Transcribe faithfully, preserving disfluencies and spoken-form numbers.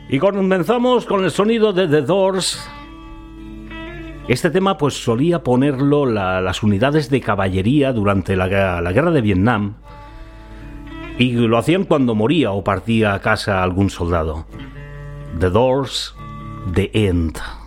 Y comenzamos con el sonido de The Doors. Este tema pues solía ponerlo la, las unidades de caballería durante la, la guerra de Vietnam, y lo hacían cuando moría o partía a casa algún soldado. The Doors, The End.